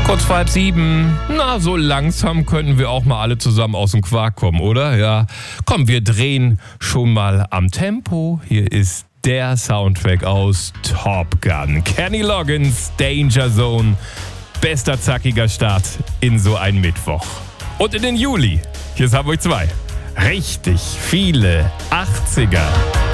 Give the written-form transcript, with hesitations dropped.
Kurz vor 6:30. Na, so langsam könnten wir auch mal alle zusammen aus dem Quark kommen, oder? Ja. Komm, wir drehen schon mal am Tempo. Hier ist der Soundtrack aus Top Gun. Kenny Loggins, Danger Zone. Bester zackiger Start in so einen Mittwoch. Und in den Juli. Hier ist Hamburg 2. Richtig viele 80er.